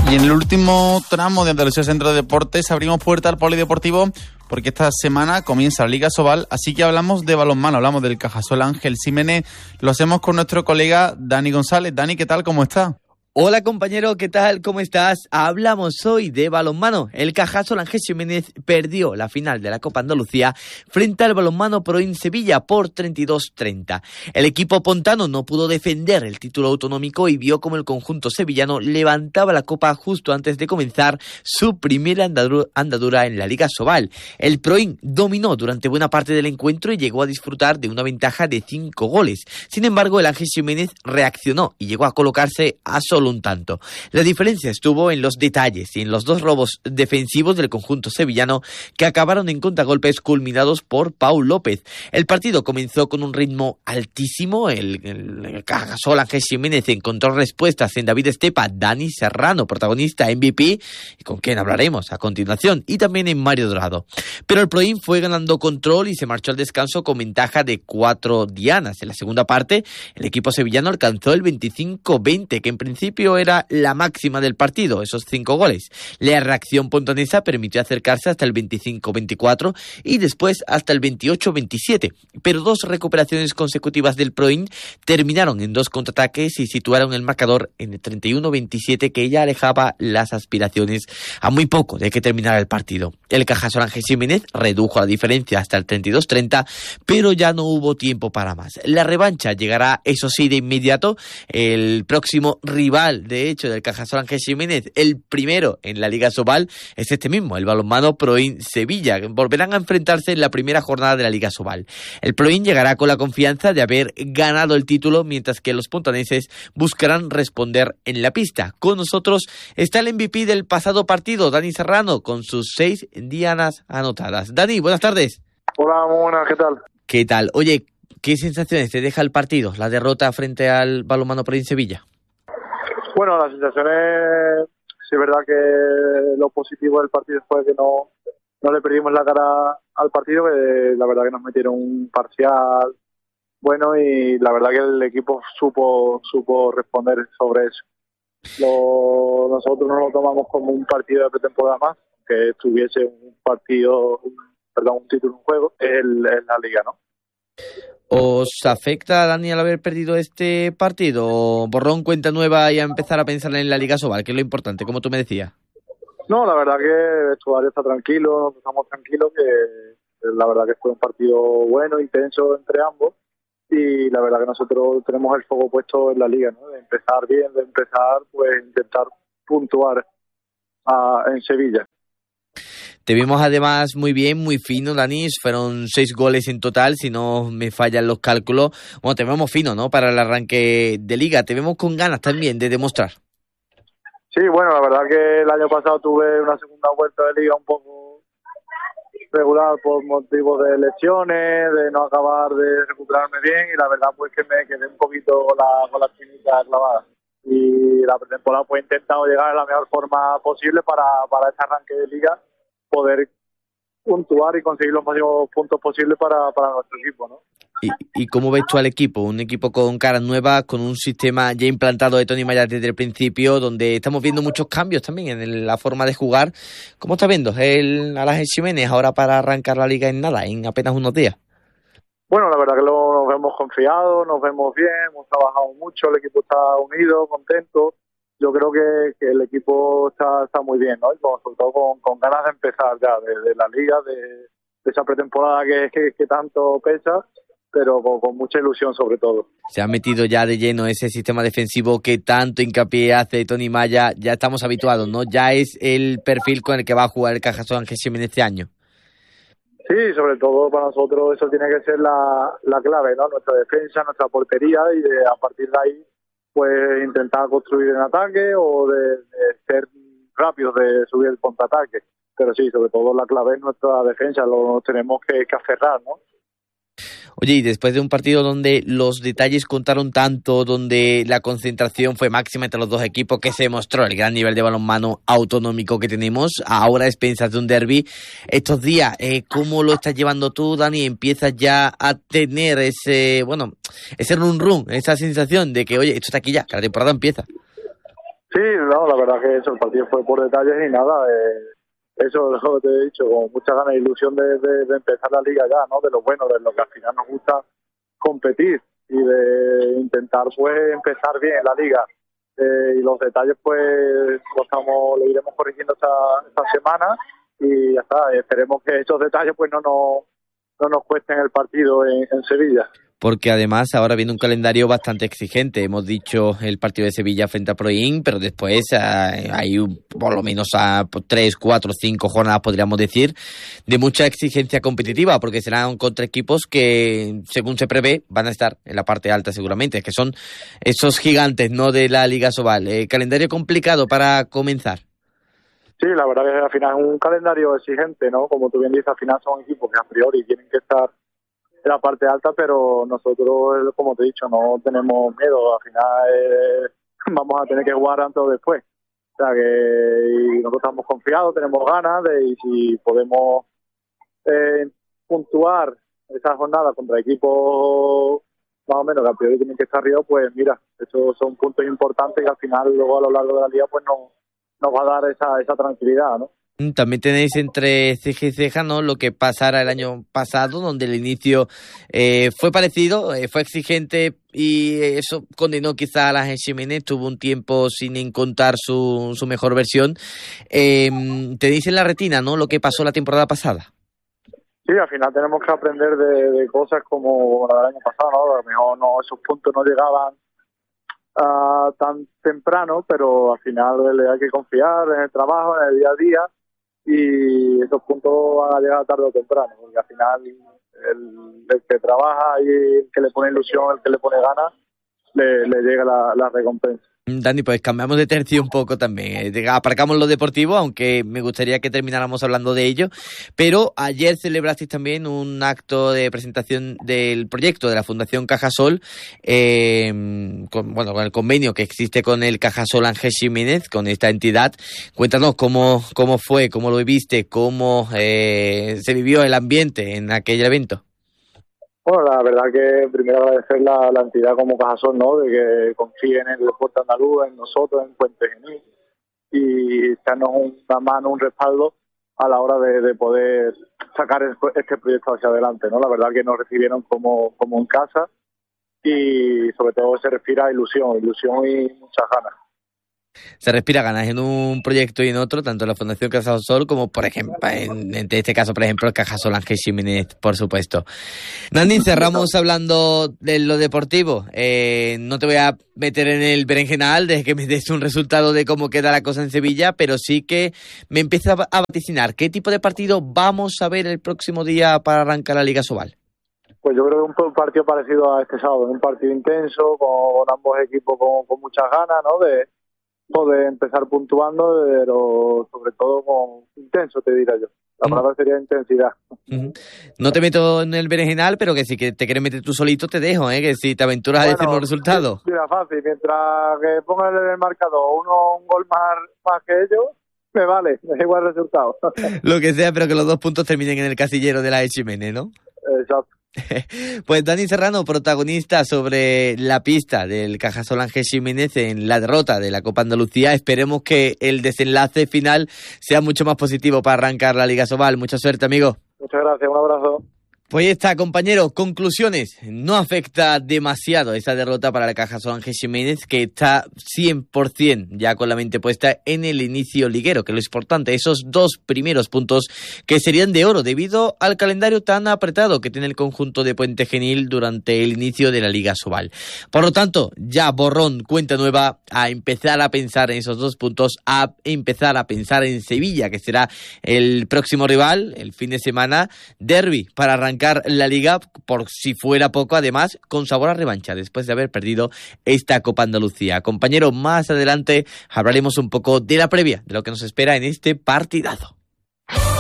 Y en el último tramo de Andalucía Centro de Deportes abrimos puerta al polideportivo porque esta semana comienza la Liga Sobal, así que hablamos de balonmano, hablamos del Cajasol Ángel Ximénez, lo hacemos con nuestro colega Dani González. Dani, ¿qué tal? ¿Cómo está? Hola compañero, ¿qué tal? ¿Cómo estás? Hablamos hoy de balonmano. El Cajasol Ángel Ximénez perdió la final de la Copa Andalucía frente al Balonmano Proin Sevilla por 32-30. El equipo pontano no pudo defender el título autonómico y vio como el conjunto sevillano levantaba la copa justo antes de comenzar su primera andadura en la Liga Sobal. El Proin dominó durante buena parte del encuentro y llegó a disfrutar de una ventaja de 5 goles. Sin embargo, el Ángel Ximénez reaccionó y llegó a colocarse a solo un tanto. La diferencia estuvo en los detalles y en los 2 robos defensivos del conjunto sevillano que acabaron en contragolpes culminados por Pau López. El partido comenzó con un ritmo altísimo. El Cajasol Ángel Ximénez encontró respuestas en David Estepa, Dani Serrano, protagonista MVP, y con quien hablaremos a continuación, y también en Mario Dorado. Pero el Proin fue ganando control y se marchó al descanso con ventaja de 4 dianas. En la segunda parte, el equipo sevillano alcanzó el 25-20, que en principio era la máxima del partido, esos 5 goles. La reacción pontonesa permitió acercarse hasta el 25-24 y después hasta el 28-27, pero 2 recuperaciones consecutivas del Proin terminaron en 2 contraataques y situaron el marcador en el 31-27, que ya alejaba las aspiraciones a muy poco de que terminara el partido. El Cajasol Ángel Ximénez redujo la diferencia hasta el 32-30, pero ya no hubo tiempo para más. La revancha llegará, eso sí, de inmediato. El próximo rival, de hecho, del Cajasol Ángel Ximénez, el primero en la Liga Sobal, es este mismo, el Balonmano Proin Sevilla. Volverán a enfrentarse en la primera jornada de la Liga Sobal. El Proin llegará con la confianza de haber ganado el título, mientras que los pontaneses buscarán responder en la pista. Con nosotros está el MVP del pasado partido, Dani Serrano, con sus 6 dianas anotadas. Dani, buenas tardes. Hola, muy buenas, ¿qué tal? ¿Qué tal? Oye, ¿qué sensaciones te deja el partido, la derrota frente al Balonmano Proin Sevilla? Bueno, las sensaciones, sí es verdad que lo positivo del partido fue que no le perdimos la cara al partido, que la verdad que nos metieron un parcial bueno y la verdad que el equipo supo responder sobre eso. Nosotros no lo tomamos como un partido de pretemporada más, que estuviese un título en juego, es la liga, ¿no? ¿Os afecta, Dani, al haber perdido este partido? ¿Borrón, cuenta nueva y a empezar a pensar en la Liga Sobal, que es lo importante, como tú me decías? No, la verdad que el vestuario está tranquilo, estamos tranquilos, que la verdad que fue un partido bueno, intenso entre ambos, y la verdad que nosotros tenemos el foco puesto en la Liga, ¿no? De empezar bien, pues intentar puntuar en Sevilla. Te vimos además muy bien, muy fino, Dani. Fueron 6 goles en total, si no me fallan los cálculos. Bueno, te vemos fino, ¿no? Para el arranque de Liga. Te vemos con ganas también de demostrar. Sí, bueno, la verdad que el año pasado tuve una segunda vuelta de Liga un poco regular por motivos de lesiones, de no acabar de recuperarme bien, y la verdad pues que me quedé un poquito con la espinita clavada. Y la pretemporada pues he intentado llegar a la mejor forma posible para este arranque de Liga, poder puntuar y conseguir los máximos puntos posibles para nuestro equipo, ¿no? ¿Y cómo ves tú al equipo? Un equipo con caras nuevas, con un sistema ya implantado de Tony Maya desde el principio, donde estamos viendo muchos cambios también en la forma de jugar. ¿Cómo estás viendo al Ángel Ximénez ahora para arrancar la Liga en apenas unos días? Bueno, la verdad que nos vemos confiados, nos vemos bien, hemos trabajado mucho, el equipo está unido, contento. Yo creo que el equipo está muy bien, ¿no? Y sobre todo con ganas de empezar ya de la Liga, de esa pretemporada que tanto pesa, pero con mucha ilusión sobre todo. Se ha metido ya de lleno ese sistema defensivo que tanto hincapié hace Tony Maya. Ya estamos habituados, ¿no? Ya es el perfil con el que va a jugar el Cajasol Ángel Ximénez este año. Sí, sobre todo para nosotros eso tiene que ser la clave, ¿no? Nuestra defensa, nuestra portería, y a partir de ahí pues intentar construir en ataque o de ser rápidos, de subir el contraataque. Pero sí, sobre todo la clave es nuestra defensa, nos tenemos que aferrar, ¿no? Oye, y después de un partido donde los detalles contaron tanto, donde la concentración fue máxima entre los dos equipos, que se demostró el gran nivel de balonmano autonómico que tenemos, ahora a expensas de un derbi, estos días, ¿cómo lo estás llevando tú, Dani? ¿Empiezas ya a tener ese run, esa sensación de que, oye, esto está aquí ya, que la temporada empieza? Sí, no, la verdad que eso, el partido fue por detalles y nada, eso es lo que te he dicho, con mucha ganas e ilusión de empezar la liga ya, ¿no? De lo bueno, de lo que al final nos gusta competir y de intentar pues empezar bien la liga. Y los detalles pues lo iremos corrigiendo esta semana y ya está, esperemos que esos detalles pues no nos cuesten el partido en Sevilla. Porque además ahora viene un calendario bastante exigente. Hemos dicho el partido de Sevilla frente a Proin, pero después hay por lo menos 3, 4, 5 jornadas, podríamos decir, de mucha exigencia competitiva, porque serán contra equipos que, según se prevé, van a estar en la parte alta seguramente, que son esos gigantes, ¿no?, de la Liga Sobal. Calendario complicado para comenzar. Sí, la verdad que al final es un calendario exigente, ¿no? Como tú bien dices, al final son equipos que a priori tienen que estar en la parte alta, pero nosotros, como te he dicho, no tenemos miedo. Al final vamos a tener que jugar antes o después. O sea que y nosotros estamos confiados, tenemos ganas y si podemos puntuar esa jornada contra equipos más o menos que a priori tienen que estar arriba, pues mira, esos son puntos importantes que al final luego a lo largo de la liga pues nos va a dar esa tranquilidad, ¿no? También tenéis entre ceja y ceja, ¿no?, lo que pasara el año pasado, donde el inicio fue parecido, fue exigente y eso condenó quizá a la Jiménez, tuvo un tiempo sin encontrar su mejor versión. Tenéis en la retina, ¿no?, lo que pasó la temporada pasada. Sí, al final tenemos que aprender de cosas como la del año pasado, ¿no? A lo mejor esos puntos no llegaban tan temprano, pero al final hay que confiar en el trabajo, en el día a día, y esos puntos van a llegar tarde o temprano, porque al final el que trabaja y el que le pone ilusión, el que le pone ganas, le llega la recompensa. Dani, pues cambiamos de tercio un poco también. Aparcamos lo deportivo, aunque me gustaría que termináramos hablando de ello. Pero ayer celebrasteis también un acto de presentación del proyecto de la Fundación Cajasol, con el convenio que existe con el Cajasol Ángel Jiménez, con esta entidad. Cuéntanos cómo fue, cómo lo viviste, cómo se vivió el ambiente en aquel evento. Bueno, la verdad que primero agradecer la entidad como Cajasol, ¿no?, de que confíen en el deporte andaluz, en nosotros, en Puente Genil, y echarnos una mano, un respaldo a la hora de poder sacar este proyecto hacia adelante, ¿no? La verdad que nos recibieron como en casa y sobre todo se respira ilusión y muchas ganas. Se respira ganas en un proyecto y en otro, tanto en la Fundación Cajasol como, por ejemplo, en este caso, por ejemplo, el Cajasol Ángel Jiménez, por supuesto. Nandi, cerramos hablando de lo deportivo. No te voy a meter en el berenjenal de que me des un resultado de cómo queda la cosa en Sevilla, pero sí que me empieza a vaticinar. ¿Qué tipo de partido vamos a ver el próximo día para arrancar la Liga Sobal? Pues yo creo que un partido parecido a este sábado, un partido intenso, con ambos equipos con muchas ganas, ¿no?, de empezar puntuando, pero sobre todo con intenso, te diría yo. La palabra sería intensidad. No te meto en el berenjenal, pero que si que te quieres meter tú solito te dejo, que si te aventuras a decirme un resultado. Mira, fácil, mientras que pongan en el marcador un gol más que ellos, me vale, me da igual el resultado. Lo que sea, pero que los 2 puntos terminen en el casillero de la Jiménez, ¿no? Exacto. Pues Dani Serrano, protagonista sobre la pista del Cajasol Ángel Jiménez en la derrota de la Copa Andalucía. Esperemos que el desenlace final sea mucho más positivo para arrancar la Liga Sobal. Mucha suerte, amigo. Muchas gracias, un abrazo. Pues ahí está, compañeros. Conclusiones. No afecta demasiado esa derrota para el Cajasol Ángel Jiménez, que está 100% ya con la mente puesta en el inicio liguero, que es lo importante. Esos 2 primeros puntos que serían de oro debido al calendario tan apretado que tiene el conjunto de Puente Genil durante el inicio de la Liga Sobal. Por lo tanto, ya borrón, cuenta nueva, a empezar a pensar en esos 2 puntos, a empezar a pensar en Sevilla, que será el próximo rival, el fin de semana, derbi para arrancar la Liga, por si fuera poco, además, con sabor a revancha, después de haber perdido esta Copa Andalucía. Compañero, más adelante hablaremos un poco de la previa, de lo que nos espera en este partidazo.